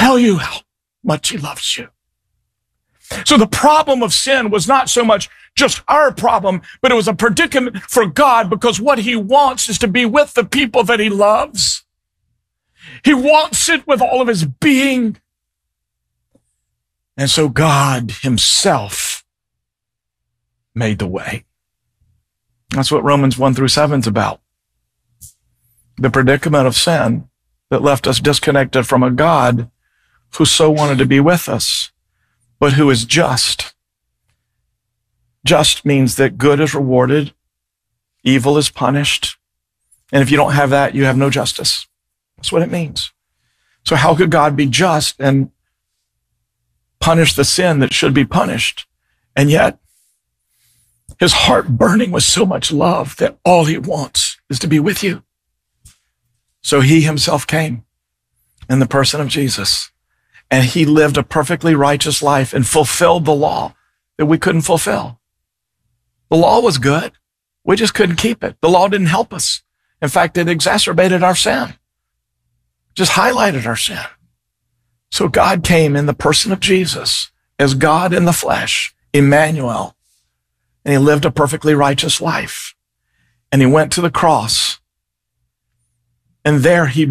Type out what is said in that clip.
tell you how much he loves you. So the problem of sin was not so much just our problem, but it was a predicament for God, because what he wants is to be with the people that he loves. He wants it with all of his being. And so God himself made the way. That's what Romans 1-7 is about. The predicament of sin that left us disconnected from a God who so wanted to be with us, but who is just. Just means that good is rewarded, evil is punished. And if you don't have that, you have no justice. That's what it means. So how could God be just and punish the sin that should be punished? And yet, his heart burning with so much love that all he wants is to be with you. So he himself came in the person of Jesus, and he lived a perfectly righteous life and fulfilled the law that we couldn't fulfill. The law was good. We just couldn't keep it. The law didn't help us. In fact, it exacerbated our sin, just highlighted our sin. So God came in the person of Jesus as God in the flesh, Emmanuel, and he lived a perfectly righteous life. And he went to the cross, and there he